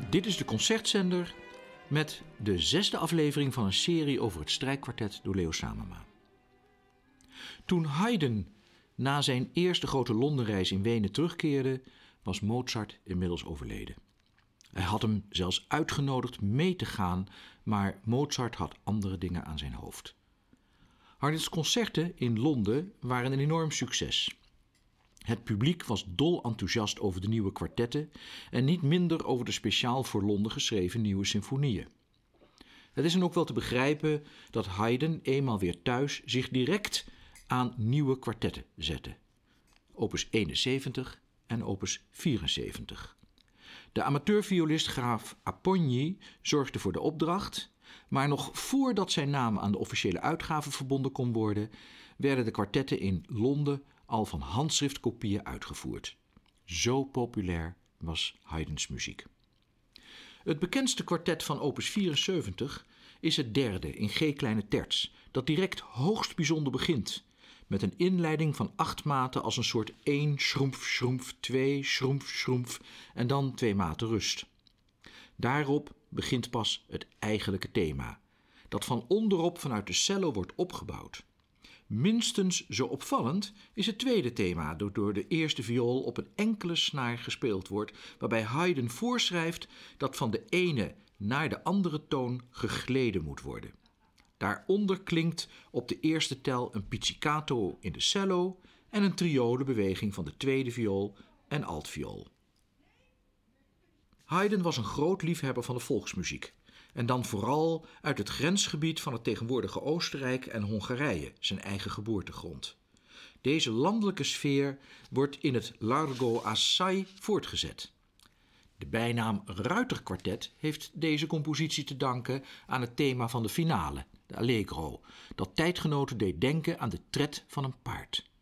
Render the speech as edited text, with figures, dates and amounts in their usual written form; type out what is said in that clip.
Dit is de Concertzender met de 6e aflevering van een serie over het strijkkwartet door Leo Samama. Toen Haydn na zijn eerste grote Londenreis in Wenen terugkeerde, was Mozart inmiddels overleden. Hij had hem zelfs uitgenodigd mee te gaan, maar Mozart had andere dingen aan zijn hoofd. Haydns concerten in Londen waren een enorm succes. Het publiek was dol enthousiast over de nieuwe kwartetten en niet minder over de speciaal voor Londen geschreven nieuwe symfonieën. Het is dan ook wel te begrijpen dat Haydn eenmaal weer thuis zich direct aan nieuwe kwartetten zette. Opus 71 en opus 74. De amateurviolist graaf Apponyi zorgde voor de opdracht, maar nog voordat zijn naam aan de officiële uitgave verbonden kon worden, werden de kwartetten in Londen al van handschriftkopieën uitgevoerd. Zo populair was Haydns muziek. Het bekendste kwartet van opus 74 is het derde in G-kleine terts, dat direct hoogst bijzonder begint, met een inleiding van 8 maten als een soort 1 schroemf schroemf, 2 schroemf schroemf en dan 2 maten rust. Daarop begint pas het eigenlijke thema, dat van onderop vanuit de cello wordt opgebouwd. Minstens zo opvallend is het tweede thema, dat door de eerste viool op een enkele snaar gespeeld wordt, waarbij Haydn voorschrijft dat van de ene naar de andere toon gegleden moet worden. Daaronder klinkt op de eerste tel een pizzicato in de cello en een triolebeweging van de tweede viool en altviool. Haydn was een groot liefhebber van de volksmuziek en dan vooral uit het grensgebied van het tegenwoordige Oostenrijk en Hongarije, zijn eigen geboortegrond. Deze landelijke sfeer wordt in het Largo Assai voortgezet. De bijnaam Ruiterkwartet heeft deze compositie te danken aan het thema van de finale, de Allegro, dat tijdgenoten deed denken aan de tred van een paard.